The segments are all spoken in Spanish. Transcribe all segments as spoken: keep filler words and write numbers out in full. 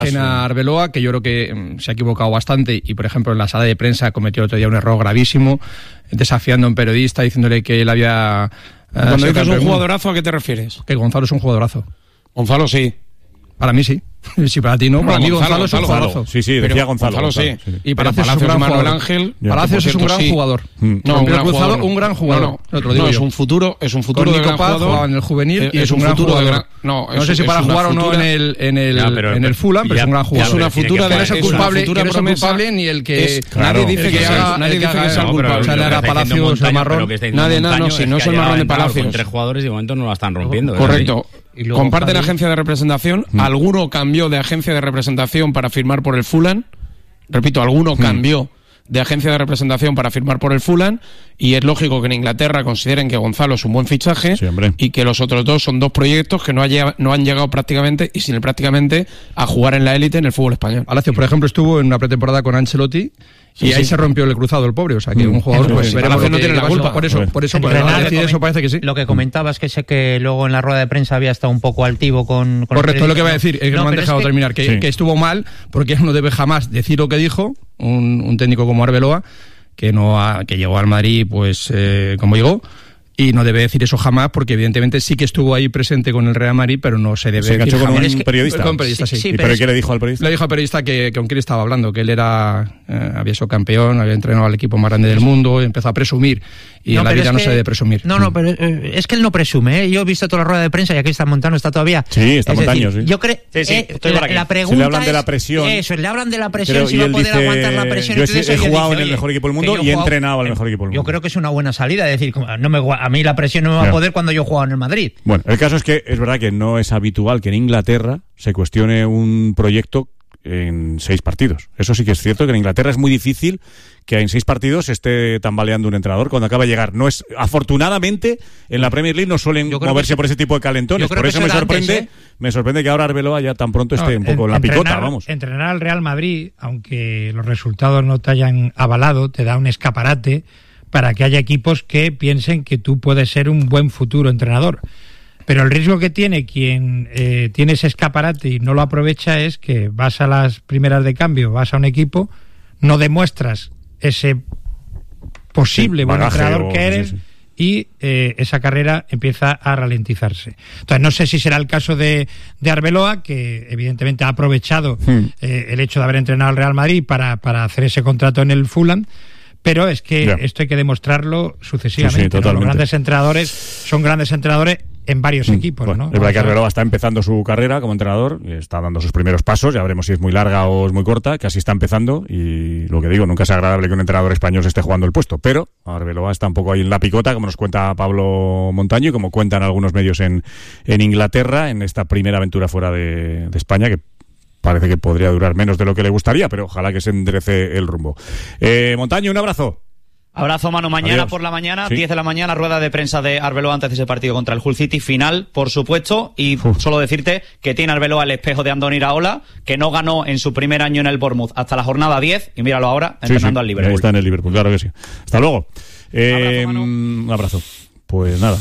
En Arbeloa, que yo creo que um, se ha equivocado bastante y, por ejemplo, en la sala de prensa cometió el otro día un error gravísimo, desafiando a un periodista, diciéndole que él había... Uh, Cuando dices un jugadorazo, ¿a qué te refieres? Que Gonzalo es un jugadorazo. Gonzalo sí. Para mí sí. Si para ti no, para no, mí Gonzalo, Gonzalo es un jugadorazo. Sí, sí, decía pero Gonzalo. Gonzalo, Gonzalo sí. sí. Y Palacios es un gran jugador. Ángel, Palacios es un gran sí. jugador. Mm. No, un gran Cruzado, jugador. un gran jugador. No, no, no, no, no es un futuro, es un futuro Con de Nico gran Paz jugador. jugaba en el juvenil es, y es, es un, un gran futuro jugador. De gran, no, no es, sé si para jugar futura, o no en el en el, ya, pero, en el Fulham, pero ya, es un gran jugador. Es una futura de es el culpable, que no es el culpable ni el que es, nadie dice que sea nadie dice que sea el culpable. O sea, era Palacios el marrón. Nadie nada, no, si no es el marrón de Palacios. Tres jugadores y de momento no la están rompiendo. Correcto. Comparten agencia de representación. Alguno cambió de agencia de representación para firmar por el Fulham. Repito, alguno cambió de agencia de representación para firmar por el Fulham, y es lógico que en Inglaterra consideren que Gonzalo es un buen fichaje, sí, y que los otros dos son dos proyectos que no, ha, no han llegado prácticamente, y sin el prácticamente, a jugar en la élite en el fútbol español. Palacios, por ejemplo, estuvo en una pretemporada con Ancelotti, sí, y ahí sí. se rompió el cruzado el pobre, o sea que mm. un jugador sí, pues sí. veremos no tiene la culpa. Por eso, por eso, por decir eso parece que sí. Lo que comentabas, que sé que luego en la rueda de prensa había estado un poco altivo con... con Correcto, es lo que iba a decir, es que no, no me han dejado es que... terminar, que, sí. que estuvo mal, porque no debe jamás decir lo que dijo un, un técnico como Arbeloa, que no ha, que llegó al Madrid pues eh, como llegó, y no debe decir eso jamás, porque evidentemente sí que estuvo ahí presente con el Real Madrid, pero no se debe se decir con jamás. un Que, periodista. con un periodista, sí. sí, sí ¿Y pero, pero qué le dijo al periodista? Le dijo al periodista que, que con quién estaba hablando, que él era eh, había sido campeón, había entrenado al equipo más grande del mundo, empezó a presumir, y no, en la vida no que, se debe presumir. No, no, pero eh, es que él no presume, ¿eh? Yo he visto toda la rueda de prensa y aquí está Montano, está todavía. Sí, está Montaño, sí. Yo creo sí, sí, eh, estoy la, la pregunta si le hablan es, de la presión. Eso, le hablan de la presión, pero, si va a poder dice, aguantar la presión. Yo y he, he jugado dice, en el mejor equipo del mundo y he entrenado al mejor equipo del mundo. Yo creo que es una buena salida, es decir, no me, a mí la presión no me va a poder cuando yo he jugado en el Madrid. Bueno, el caso es que es verdad que no es habitual que en Inglaterra se cuestione un proyecto en seis partidos. Eso sí que es cierto, que en Inglaterra es muy difícil que en seis partidos esté tambaleando un entrenador cuando acaba de llegar. No es, afortunadamente, en la Premier League no suelen moverse por ese tipo de calentones. Por eso me sorprende, antes, ¿eh? me sorprende que ahora Arbeloa ya tan pronto esté no, un poco en, en la entrenar, picota, vamos. Entrenar al Real Madrid, aunque los resultados no te hayan avalado, te da un escaparate para que haya equipos que piensen que tú puedes ser un buen futuro entrenador. Pero el riesgo que tiene quien eh, tiene ese escaparate y no lo aprovecha es que vas a las primeras de cambio, vas a un equipo, no demuestras ese posible sí, buen entrenador que eres sí, sí. y eh, esa carrera empieza a ralentizarse. Entonces no sé si será el caso de, de Arbeloa, que evidentemente ha aprovechado hmm. eh, el hecho de haber entrenado al Real Madrid para, para hacer ese contrato en el Fulham. Pero es que yeah. esto hay que demostrarlo sucesivamente. Sí, sí, ¿no? Los grandes entrenadores son grandes entrenadores en varios mm, equipos, bueno, ¿no? Es verdad que Arbeloa está empezando su carrera como entrenador, está dando sus primeros pasos, ya veremos si es muy larga o es muy corta, casi está empezando, y lo que digo, nunca es agradable que un entrenador español se esté jugando el puesto, pero Arbeloa está un poco ahí en la picota, como nos cuenta Pablo Montaño y como cuentan algunos medios en, en Inglaterra, en esta primera aventura fuera de, de España, que parece que podría durar menos de lo que le gustaría, pero ojalá que se enderece el rumbo. Eh, Montaño, un abrazo. Abrazo, mano. Mañana Adiós. Por la mañana, ¿Sí? diez de la mañana, rueda de prensa de Arbeloa antes de ese partido contra el Hull City, final, por supuesto, y Uf. solo decirte que tiene Arbeloa el espejo de Andoni Iraola, que no ganó en su primer año en el Bournemouth hasta la jornada diez, y míralo ahora, sí, entrenando sí. al Liverpool. Ahí está en el Liverpool, claro que sí. Hasta luego. Eh, abrazo, un abrazo. Pues nada,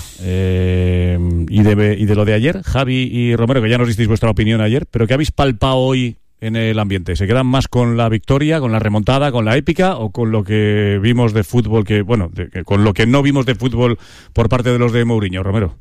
eh, y, de, y de lo de ayer, Javi y Romero, que ya nos disteis vuestra opinión ayer, pero ¿qué habéis palpado hoy en el ambiente? ¿Se quedan más con la victoria, con la remontada, con la épica, o con lo que vimos de fútbol, que bueno, de, que, con lo que no vimos de fútbol por parte de los de Mourinho, Romero?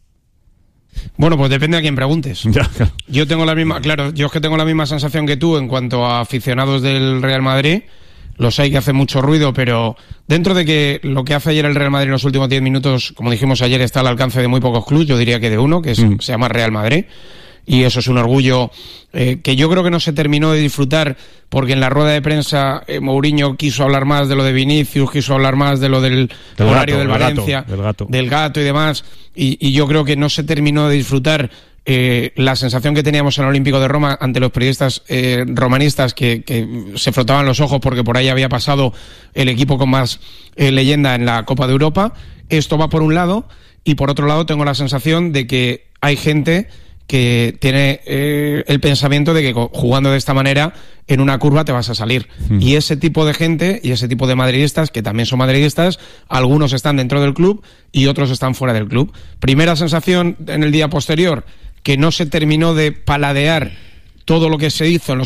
Bueno, pues depende a quién preguntes. Ya, claro. Yo tengo la misma, claro, yo es que tengo la misma sensación que tú en cuanto a aficionados del Real Madrid. Los hay que hacen mucho ruido, pero dentro de que lo que hace ayer el Real Madrid en los últimos diez minutos, como dijimos ayer, está al alcance de muy pocos clubes, yo diría que de uno, que es, mm. se llama Real Madrid. Y eso es un orgullo eh, que yo creo que no se terminó de disfrutar, porque en la rueda de prensa eh, Mourinho quiso hablar más de lo de Vinicius, quiso hablar más de lo del, del horario gato, del Valencia, gato, del, gato. del gato y demás, y, y yo creo que no se terminó de disfrutar eh, la sensación que teníamos en el Olímpico de Roma ante los periodistas eh, romanistas que, que se frotaban los ojos porque por ahí había pasado el equipo con más eh, leyenda en la Copa de Europa. Esto va por un lado, y por otro lado tengo la sensación de que hay gente que tiene eh, el pensamiento de que jugando de esta manera en una curva te vas a salir. Mm. Y ese tipo de gente y ese tipo de madridistas, que también son madridistas, algunos están dentro del club y otros están fuera del club. Primera sensación en el día posterior, que no se terminó de paladear todo lo que se hizo en los